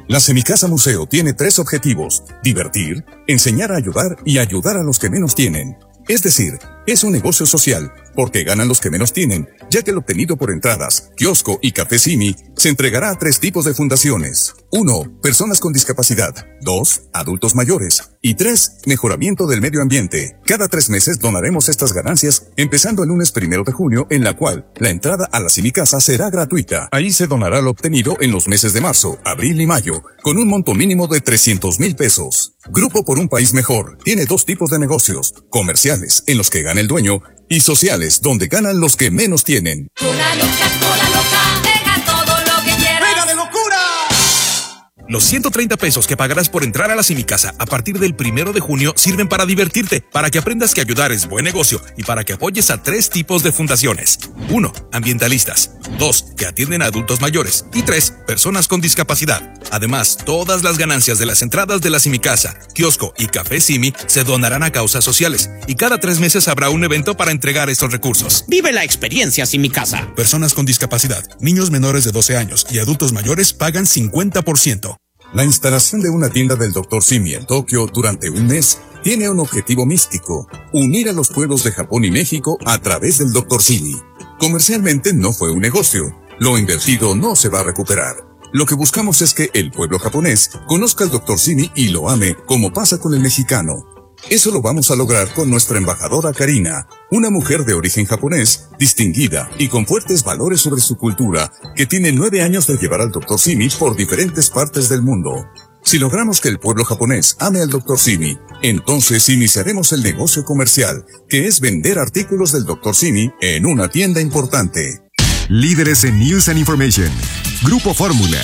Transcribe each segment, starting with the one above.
La Semicasa Museo tiene 3 objetivos: divertir, enseñar a ayudar y ayudar a los que menos tienen. Es decir, es un negocio social, porque ganan los que menos tienen, ya que lo obtenido por entradas, kiosco y café Simi se entregará a 3 tipos de fundaciones. 1. Personas con discapacidad. 2. Adultos mayores. Y 3. Mejoramiento del medio ambiente. Cada 3 meses donaremos estas ganancias, empezando el lunes 1 de junio, en la cual la entrada a la Semicasa será gratuita. Ahí se donará lo obtenido en los meses de marzo, abril y mayo, con un monto mínimo de 300,000 pesos. Grupo por un País Mejor tiene 2 tipos de negocios: comerciales, en los que gana el dueño, y sociales, donde ganan los que menos tienen. Cola loca, deja todo lo que quieras. ¡Venga de locura! Los 130 pesos que pagarás por entrar a la Semicasa a partir del 1 de junio sirven para divertirte, para que aprendas que ayudar es buen negocio y para que apoyes a 3 tipos de fundaciones. 1. Ambientalistas. 2. Que atienden a adultos mayores. Y 3. Personas con discapacidad. Además, todas las ganancias de las entradas de la Semicasa, kiosco y café Simi se donarán a causas sociales. Y cada 3 meses habrá un evento para entregar estos recursos. Vive la experiencia Semicasa. Personas con discapacidad, niños menores de 12 años y adultos mayores pagan 50%. La instalación de una tienda del Dr. Simi en Tokio durante un mes tiene un objetivo místico: unir a los pueblos de Japón y México a través del Dr. Simi. Comercialmente no fue un negocio. Lo invertido no se va a recuperar. Lo que buscamos es que el pueblo japonés conozca al Dr. Simi y lo ame, como pasa con el mexicano. Eso lo vamos a lograr con nuestra embajadora Karina, una mujer de origen japonés, distinguida y con fuertes valores sobre su cultura, que tiene 9 años de llevar al Dr. Simi por diferentes partes del mundo. Si logramos que el pueblo japonés ame al Dr. Simi, entonces iniciaremos el negocio comercial, que es vender artículos del Dr. Simi en una tienda importante. Líderes en News and Information. Grupo Fórmula.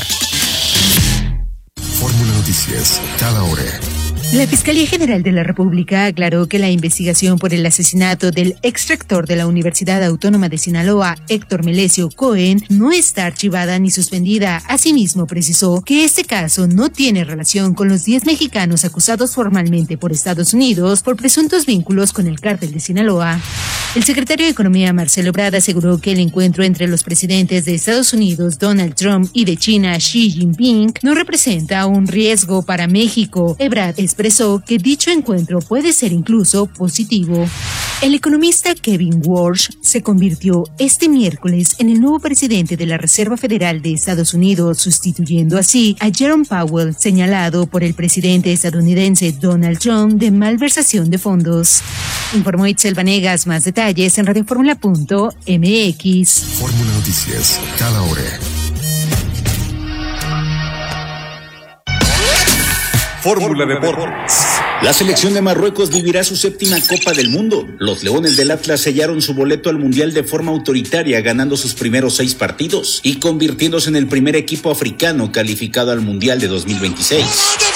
Fórmula Noticias, cada hora. La Fiscalía General de la República aclaró que la investigación por el asesinato del exrector de la Universidad Autónoma de Sinaloa, Héctor Melesio Cohen, no está archivada ni suspendida. Asimismo, precisó que este caso no tiene relación con los 10 mexicanos acusados formalmente por Estados Unidos por presuntos vínculos con el cártel de Sinaloa. El secretario de Economía, Marcelo Ebrard, aseguró que el encuentro entre los presidentes de Estados Unidos, Donald Trump, y de China, Xi Jinping, no representa un riesgo para México. Ebrard expresó que dicho encuentro puede ser incluso positivo. El economista Kevin Walsh se convirtió este miércoles en el nuevo presidente de la Reserva Federal de Estados Unidos, sustituyendo así a Jerome Powell, señalado por el presidente estadounidense Donald Trump de malversación de fondos. Informó Itzel Vanegas. Más detalles en radioformula.mx. Fórmula Noticias, cada hora. Fórmula Deportes. La selección de Marruecos vivirá su 7ª Copa del Mundo. Los Leones del Atlas sellaron su boleto al Mundial de forma autoritaria, ganando sus primeros 6 partidos y convirtiéndose en el primer equipo africano calificado al Mundial de 2026.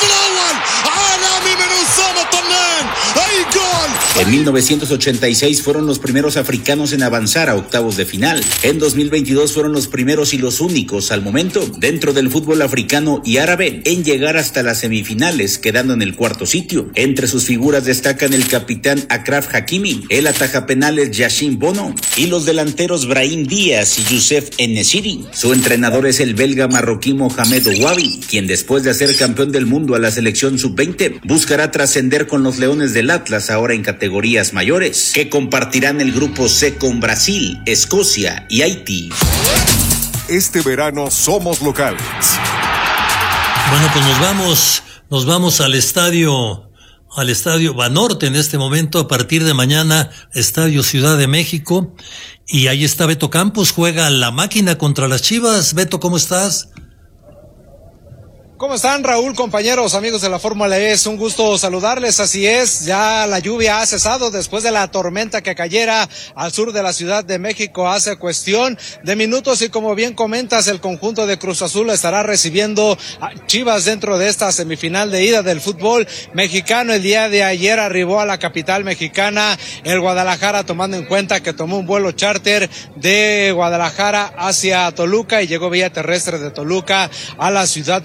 En 1986 fueron los primeros africanos en avanzar a octavos de final. En 2022 fueron los primeros y los únicos al momento dentro del fútbol africano y árabe en llegar hasta las semifinales, quedando en el 4º sitio. Entre sus figuras destacan el capitán Achraf Hakimi, el atajapenales Yacine Bono y los delanteros Brahim Díaz y Youssef En-Nesyri. Su entrenador es el belga marroquí Mohamed Ouabi, quien después de ser campeón del mundo a la selección sub-20 buscará trascender con los Leones del Atlas, ahora en categorías mayores, que compartirán el grupo C con Brasil, Escocia y Haití. Este verano somos locales. Bueno, pues nos vamos al estadio Banorte en este momento, a partir de mañana, Estadio Ciudad de México, y ahí está Beto Campos, juega la Máquina contra las Chivas. Beto, ¿cómo estás? ¿Cómo están, Raúl, compañeros, amigos de la Fórmula E? Es un gusto saludarles. Así es, ya la lluvia ha cesado después de la tormenta que cayera al sur de la Ciudad de México hace cuestión de minutos, y como bien comentas, el conjunto de Cruz Azul estará recibiendo a Chivas dentro de esta semifinal de ida del fútbol mexicano. El día de ayer arribó a la capital mexicana el Guadalajara, tomando en cuenta que tomó un vuelo charter de Guadalajara hacia Toluca y llegó vía terrestre de Toluca a la Ciudad de México.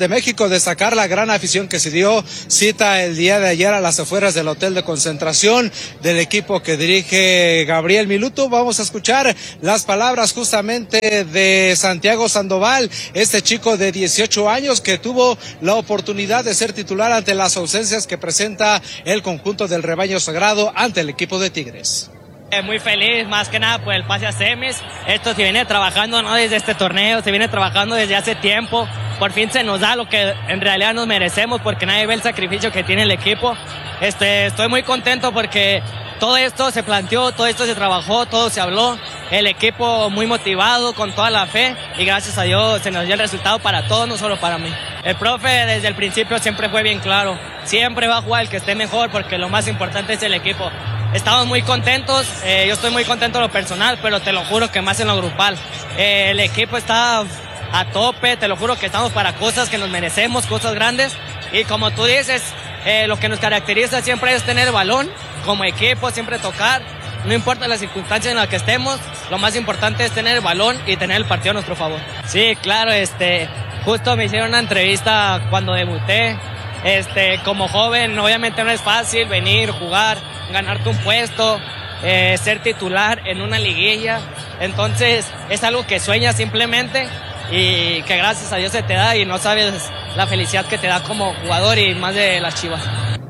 público, destacar la gran afición que se dio cita el día de ayer a las afueras del hotel de concentración del equipo que dirige Gabriel Miluto. Vamos a escuchar las palabras justamente de Santiago Sandoval, este chico de 18 años que tuvo la oportunidad de ser titular ante las ausencias que presenta el conjunto del rebaño sagrado ante el equipo de Tigres. Muy feliz, más que nada por el pase a semis. Esto se viene trabajando no desde este torneo, se viene trabajando desde hace tiempo. Por fin se nos da lo que en realidad nos merecemos porque nadie ve el sacrificio que tiene el equipo. Estoy muy contento porque todo esto se planteó, todo esto se trabajó, todo se habló. El equipo muy motivado, con toda la fe, y gracias a Dios se nos dio el resultado para todos, no solo para mí. El profe desde el principio siempre fue bien claro, siempre va a jugar el que esté mejor porque lo más importante es el equipo. Estamos muy contentos, yo estoy muy contento en lo personal, pero te lo juro que más en lo grupal. El equipo está a tope, te lo juro que estamos para cosas que nos merecemos, cosas grandes, y como tú dices, lo que nos caracteriza siempre es tener el balón, como equipo, siempre tocar, no importa las circunstancias en las que estemos, lo más importante es tener el balón y tener el partido a nuestro favor. Sí, claro, justo me hicieron una entrevista cuando debuté. Como joven, obviamente no es fácil venir, jugar, ganarte un puesto, ser titular en una liguilla. Entonces, es algo que sueñas simplemente y que gracias a Dios se te da y no sabes la felicidad que te da como jugador y más de las Chivas.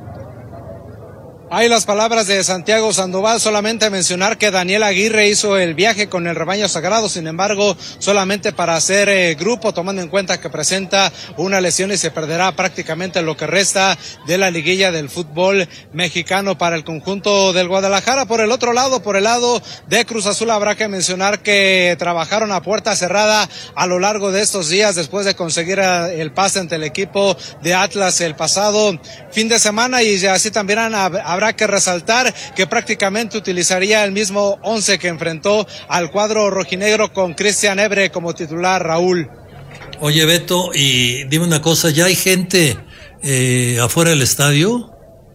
Hay las palabras de Santiago Sandoval, solamente mencionar que Daniel Aguirre hizo el viaje con el rebaño sagrado, sin embargo, solamente para hacer grupo, tomando en cuenta que presenta una lesión y se perderá prácticamente lo que resta de la liguilla del fútbol mexicano para el conjunto del Guadalajara. Por el otro lado, por el lado de Cruz Azul, habrá que mencionar que trabajaron a puerta cerrada a lo largo de estos días después de conseguir el pase ante el equipo de Atlas el pasado fin de semana, y así también habrá que resaltar que prácticamente utilizaría el mismo 11 que enfrentó al cuadro rojinegro con Cristian Ebre como titular, Raúl. Oye, Beto, y dime una cosa, ¿ya hay gente afuera del estadio?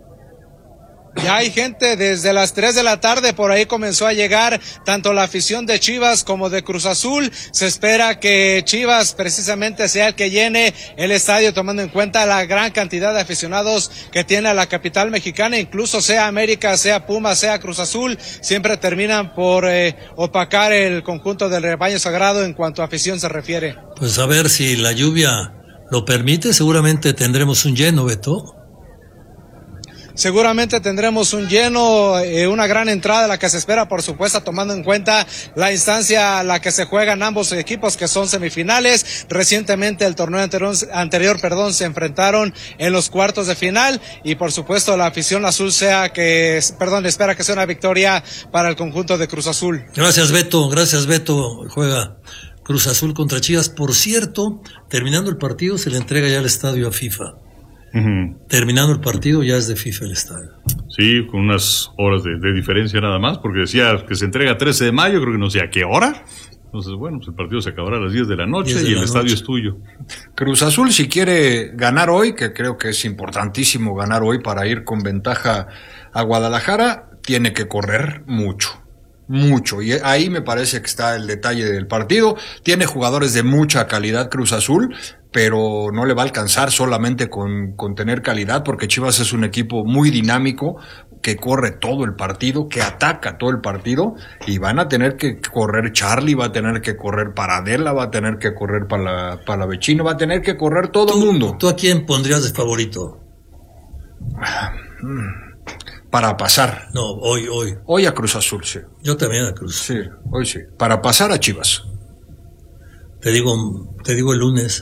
Ya hay gente desde las 3 de la tarde, por ahí comenzó a llegar tanto la afición de Chivas como de Cruz Azul. Se espera que Chivas precisamente sea el que llene el estadio, tomando en cuenta la gran cantidad de aficionados que tiene la capital mexicana, incluso sea América, sea Pumas, sea Cruz Azul, siempre terminan por opacar el conjunto del rebaño sagrado en cuanto a afición se refiere. Pues a ver si la lluvia lo permite, seguramente tendremos un lleno, Beto. Seguramente tendremos un lleno, una gran entrada, la que se espera, por supuesto, tomando en cuenta la instancia a la que se juegan ambos equipos, que son semifinales. Recientemente el torneo anterior, se enfrentaron en los cuartos de final, y por supuesto la afición azul espera que sea una victoria para el conjunto de Cruz Azul. Gracias, Beto. Juega Cruz Azul contra Chivas. Por cierto, terminando el partido se le entrega ya el estadio a FIFA. Terminando el partido ya es de FIFA el estadio. Sí, con unas horas de diferencia nada más, porque decía que se entrega 13 de mayo, creo que no sé a qué hora. Entonces, bueno, pues el partido se acabará a las 10 de la noche y el estadio es tuyo. Cruz Azul, si quiere ganar hoy, que creo que es importantísimo ganar hoy para ir con ventaja a Guadalajara, tiene que correr mucho, y ahí me parece que está el detalle del partido. Tiene jugadores de mucha calidad Cruz Azul, pero no le va a alcanzar solamente con tener calidad, porque Chivas es un equipo muy dinámico, que corre todo el partido, que ataca todo el partido, y van a tener que correr Charlie, va a tener que correr Paradela, va a tener que correr Palavecino, va a tener que correr todo el mundo. ¿Tú a quién pondrías de favorito? Para pasar. No, hoy. Hoy a Cruz Azul, sí. Yo también a Cruz. Sí, hoy sí. Para pasar a Chivas. Te digo el lunes.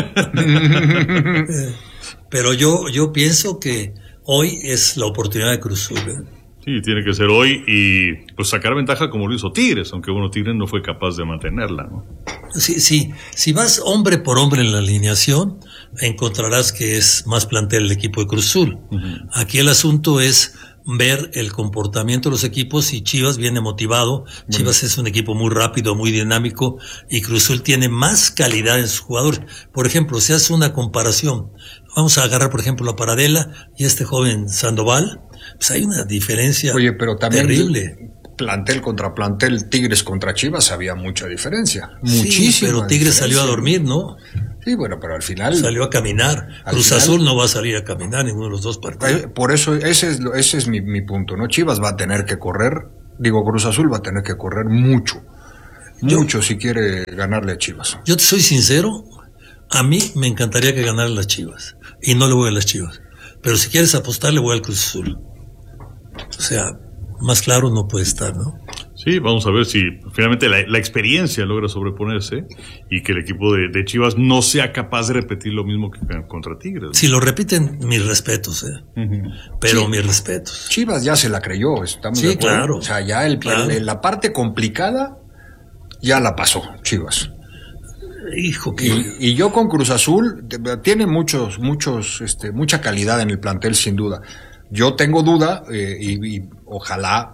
Pero yo pienso que hoy es la oportunidad de Cruz Azul. Sí, tiene que ser hoy y pues sacar ventaja como lo hizo Tigres, aunque bueno, Tigres no fue capaz de mantenerla, ¿no? Sí. Si vas hombre por hombre en la alineación, encontrarás que es más plantel el equipo de Cruz Azul. Aquí el asunto es ver el comportamiento de los equipos, y Chivas viene motivado. Chivas es un equipo muy rápido, muy dinámico, y Cruz Azul tiene más calidad en sus jugadores. Por ejemplo, si hace una comparación, vamos a agarrar por ejemplo a Paradela y este joven Sandoval, pues hay una diferencia. Oye, pero también terrible. plantel contra plantel, Tigres contra Chivas, había mucha diferencia. Muchísima. Sí, pero Tigres salió a dormir, ¿no? Sí, bueno, pero al final... Salió a caminar. Cruz Azul no va a salir a caminar ninguno de los dos partidos. Por eso, ese es mi punto, ¿no? Chivas va a tener que correr, Cruz Azul va a tener que correr mucho si quiere ganarle a Chivas. Yo te soy sincero, a mí me encantaría que ganaran las Chivas, y no le voy a las Chivas. Pero si quieres apostar, le voy al Cruz Azul. O sea, más claro no puede estar, ¿no? Sí, vamos a ver si finalmente la experiencia logra sobreponerse y que el equipo de Chivas no sea capaz de repetir lo mismo que contra Tigres, ¿no? Si lo repiten, mis respetos, pero mis respetos. Chivas ya se la creyó, estamos de acuerdo. Claro. O sea, ya la parte complicada ya la pasó Chivas. Hijo que... Y yo con Cruz Azul, tiene mucha calidad en el plantel, sin duda. Yo tengo duda, y ojalá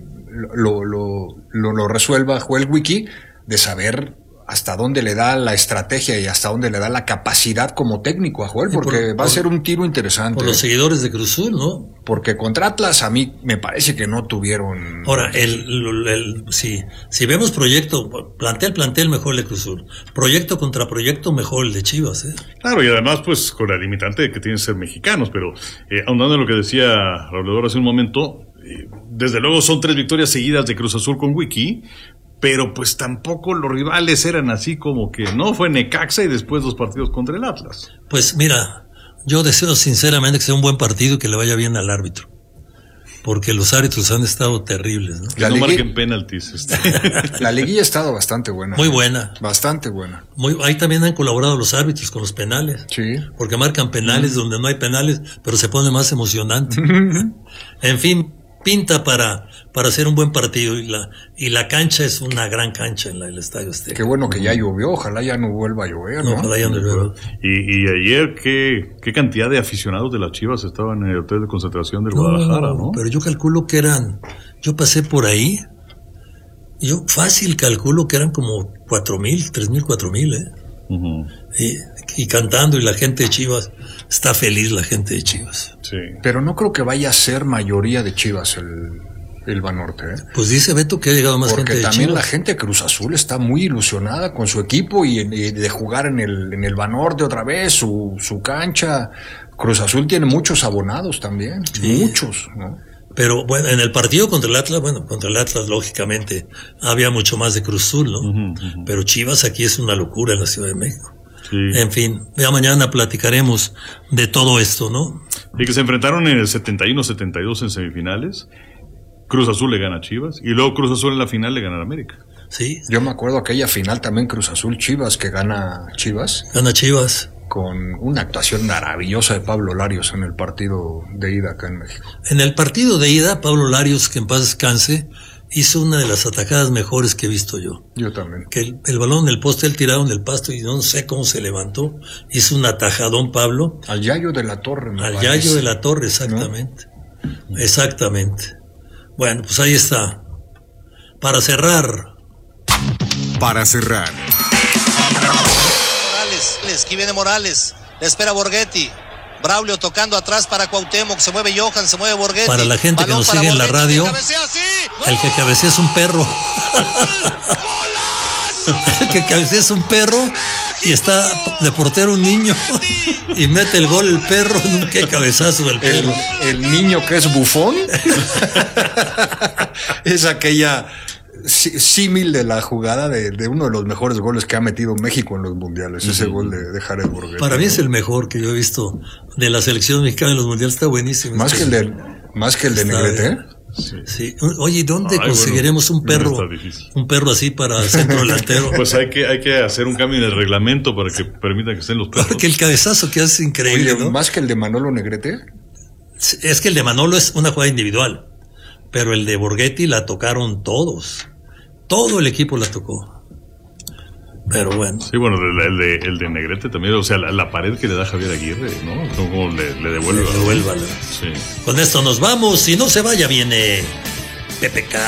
lo resuelva Joel Wiki, de saber hasta dónde le da la estrategia y hasta dónde le da la capacidad como técnico a Joel, porque va a ser un tiro interesante. Por los seguidores de Cruz Azul, ¿no? Porque contra Atlas a mí me parece que no tuvieron... Ahora, si vemos proyecto, plantel mejor el de Cruz Azul, proyecto contra proyecto mejor el de Chivas, ¿eh? Claro, y además pues con la limitante de que tienen que ser mexicanos, pero ahondando en lo que decía Raúl hace un momento, desde luego son 3 victorias seguidas de Cruz Azul con Wiki, pero pues tampoco los rivales eran así como que no fue Necaxa y después 2 partidos contra el Atlas. Pues mira, yo deseo sinceramente que sea un buen partido y que le vaya bien al árbitro, porque los árbitros han estado terribles, ¿no? No marquen penaltis. La liguilla ha estado bastante buena. Muy buena. Bastante buena. Ahí también han colaborado los árbitros con los penales. Sí. Porque marcan penales donde no hay penales, pero se pone más emocionante. En fin, pinta para hacer un buen partido, y la cancha es una gran cancha en el Estadio Azteca. Qué bueno que ya llovió, ojalá ya no vuelva a llover, ¿no? Ojalá ya no llueva. Y ayer qué cantidad de aficionados de las Chivas estaban en el hotel de concentración del Guadalajara, ¿no? Pero yo calculo que yo pasé por ahí, yo fácil calculo que eran como 4,000, 3,000, 4,000, y cantando, y la gente de Chivas está feliz, la gente de Chivas. Sí. Pero no creo que vaya a ser mayoría de Chivas el Banorte, ¿eh? Pues dice Beto que ha llegado más gente de Chivas. Porque también la gente de Cruz Azul está muy ilusionada con su equipo y de jugar en el Banorte otra vez, su cancha. Cruz Azul tiene muchos abonados también, muchos, ¿no? Pero bueno, en el partido contra el Atlas, lógicamente había mucho más de Cruz Azul, ¿no? Pero Chivas aquí es una locura en la Ciudad de México. Sí. En fin, ya mañana platicaremos de todo esto, ¿no? Y que se enfrentaron en el 71-72 en semifinales. Cruz Azul le gana a Chivas y luego Cruz Azul en la final le gana a América. Sí. Yo me acuerdo aquella final también Cruz Azul Chivas, que gana Chivas. Gana Chivas. Con una actuación maravillosa de Pablo Larios en el partido de ida acá en México. En el partido de ida, Pablo Larios, que en paz descanse, hizo una de las atajadas mejores que he visto yo. Yo también. Que el balón en el poste, él tiraron del pasto y no sé cómo se levantó. Hizo un atajadón, Pablo. Al Yayo de la Torre. Al Yayo de la Torre, exactamente. ¿No? Exactamente. Bueno, pues ahí está. Para cerrar. Morales, aquí viene Morales. Le espera Borghetti. Braulio tocando atrás para Cuauhtémoc, se mueve Johan, se mueve Borghetti. Para la gente que nos sigue en la radio, el que cabecea es un perro. El que cabecea es un perro y está de portero un niño y mete el gol el perro. Qué cabezazo del perro. El niño que es Bufón es aquella símil de la jugada de uno de los mejores goles que ha metido México en los mundiales, ese gol de Jared Borghetti. Para mí es el mejor que yo he visto de la selección mexicana en los mundiales, está buenísimo. Más que el de Negrete. Sí. Oye, ¿dónde conseguiremos un perro así para centro delantero? Pues hay que hacer un cambio en el reglamento para que permita que estén los perros. Porque el cabezazo que hace es increíble. Oye, ¿no? Más que el de Manolo Negrete. Es que el de Manolo es una jugada individual, pero el de Borghetti la tocaron todos. Todo el equipo la tocó. Pero bueno. Sí, bueno, el de Negrete también, o sea, la pared que le da Javier Aguirre, ¿no? Como le devuelve. Sí. Con esto nos vamos y no se vaya, viene PPK.